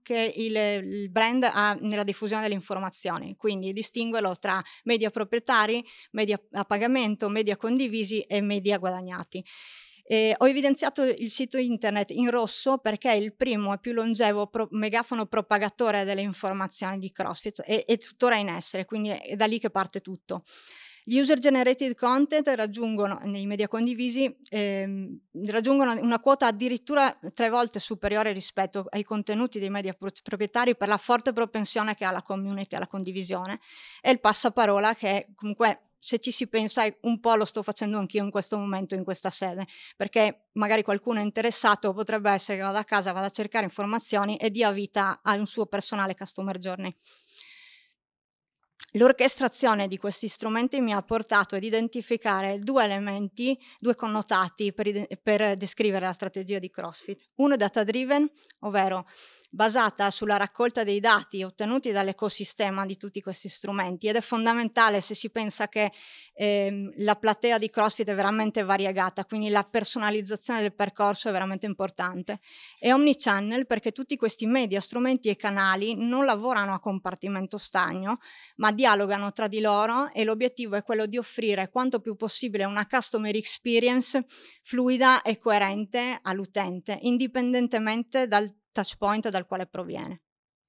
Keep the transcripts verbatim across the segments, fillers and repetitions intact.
che il, il brand ha nella diffusione delle informazioni, quindi distinguerlo tra media proprietari, media a pagamento, media condivisi e media guadagnati. Eh, ho evidenziato il sito internet in rosso perché è il primo e più longevo pro- megafono propagatore delle informazioni di CrossFit e è tuttora in essere, quindi è da lì che parte tutto. Gli user generated content raggiungono, nei media condivisi, ehm, raggiungono una quota addirittura tre volte superiore rispetto ai contenuti dei media pro- proprietari per la forte propensione che ha la community alla condivisione e il passaparola che comunque, se ci si pensa, un po' lo sto facendo anch'io in questo momento in questa sede, perché magari qualcuno è interessato, potrebbe essere che vada a casa, vada a cercare informazioni e dia vita a un suo personale customer journey. L'orchestrazione di questi strumenti mi ha portato ad identificare due elementi, due connotati per, per descrivere la strategia di CrossFit. Uno è data driven, ovvero basata sulla raccolta dei dati ottenuti dall'ecosistema di tutti questi strumenti, ed è fondamentale se si pensa che ehm, la platea di CrossFit è veramente variegata, quindi la personalizzazione del percorso è veramente importante. E omnichannel perché tutti questi media, strumenti e canali non lavorano a compartimento stagno, ma dialogano tra di loro, e l'obiettivo è quello di offrire quanto più possibile una customer experience fluida e coerente all'utente, indipendentemente dal touch point dal quale proviene.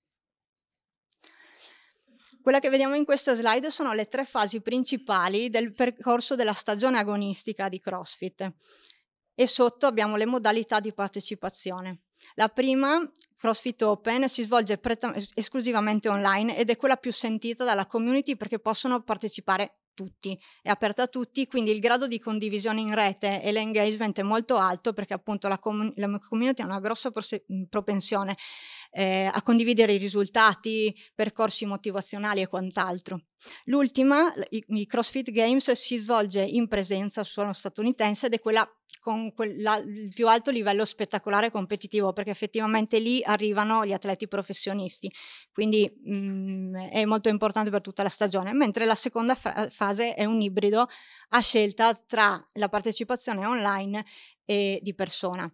Quella che vediamo in questa slide sono le tre fasi principali del percorso della stagione agonistica di CrossFit, e sotto abbiamo le modalità di partecipazione. La prima, CrossFit Open, si svolge preta- esclusivamente online ed è quella più sentita dalla community perché possono partecipare tutti, è aperta a tutti, quindi il grado di condivisione in rete e l'engagement è molto alto perché appunto la, com- la community ha una grossa prose- propensione eh, a condividere i risultati, percorsi motivazionali e quant'altro. L'ultima, i, i CrossFit Games, si svolge in presenza sul suolo statunitense ed è quella con quella, il più alto livello spettacolare competitivo, perché effettivamente lì arrivano gli atleti professionisti, quindi mh, è molto importante per tutta la stagione, mentre la seconda fa- fase è un ibrido a scelta tra la partecipazione online e di persona.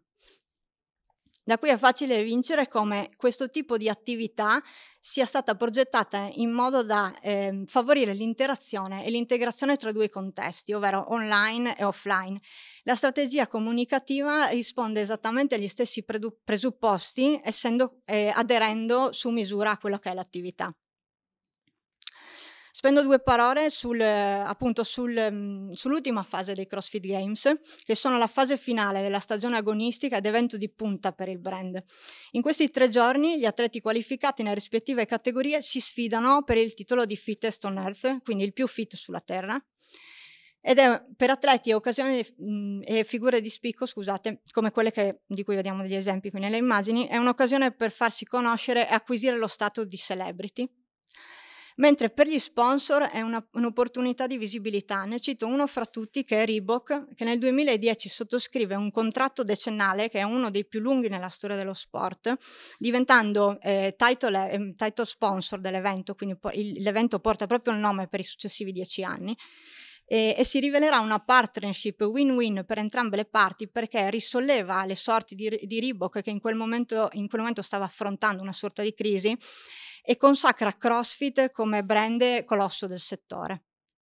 Da qui è facile vincere come questo tipo di attività sia stata progettata in modo da eh, favorire l'interazione e l'integrazione tra due contesti, ovvero online e offline. La strategia comunicativa risponde esattamente agli stessi presupposti, essendo, eh, aderendo su misura a quello che è l'attività. Spendo due parole sul, appunto sul, sull'ultima fase dei CrossFit Games, che sono la fase finale della stagione agonistica ed evento di punta per il brand. In questi tre giorni gli atleti qualificati nelle rispettive categorie si sfidano per il titolo di Fittest on Earth, quindi il più fit sulla Terra, ed è per atleti e occasioni mh, e figure di spicco, scusate, come quelle che, di cui vediamo degli esempi qui nelle immagini, è un'occasione per farsi conoscere e acquisire lo status di celebrity. Mentre per gli sponsor è una, un'opportunità di visibilità. Ne cito uno fra tutti che è Reebok, che nel duemiladieci sottoscrive un contratto decennale che è uno dei più lunghi nella storia dello sport, diventando eh, title, eh, title sponsor dell'evento, quindi po- il, l'evento porta proprio il nome per i successivi dieci anni. E, e si rivelerà una partnership win-win per entrambe le parti, perché risolleva le sorti di, di Reebok, che in quel momento, in quel momento stava affrontando una sorta di crisi, e consacra CrossFit come brand colosso del settore.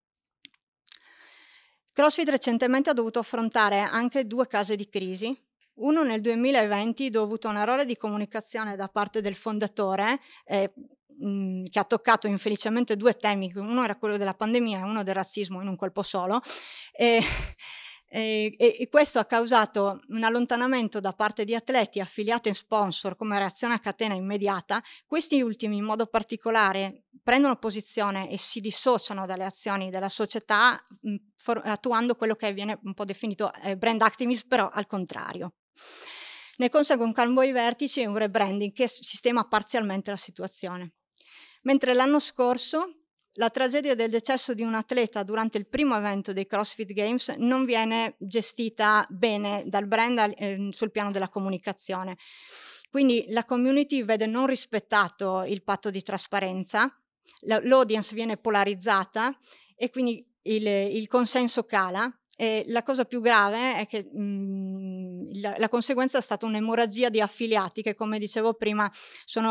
CrossFit recentemente ha dovuto affrontare anche due casi di crisi. Uno nel duemilaventi dovuto a un errore di comunicazione da parte del fondatore, eh, mh, che ha toccato infelicemente due temi, uno era quello della pandemia e uno del razzismo in un colpo solo, e, e, e questo ha causato un allontanamento da parte di atleti affiliati e sponsor come reazione a catena immediata. Questi ultimi in modo particolare prendono posizione e si dissociano dalle azioni della società, mh, for- attuando quello che viene un po' definito eh, brand activism, però al contrario. Ne consegue un cambio ai vertici e un rebranding che sistema parzialmente la situazione. Mentre l'anno scorso la tragedia del decesso di un atleta durante il primo evento dei CrossFit Games non viene gestita bene dal brand eh, sul piano della comunicazione. Quindi la community vede non rispettato il patto di trasparenza, l'audience viene polarizzata e quindi il, il consenso cala. E la cosa più grave è che mh, la, la conseguenza è stata un'emorragia di affiliati che, come dicevo prima, sono